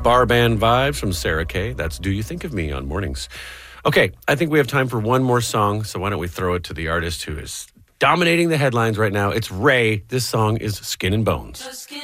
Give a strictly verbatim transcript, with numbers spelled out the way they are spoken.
bar band vibes from Sarah Kay. That's Do You Think of Me on mornings. Okay, I think we have time for one more song, so why don't we throw it to the artist who is dominating the headlines right now. It's Ray. This song is Skin and Bones.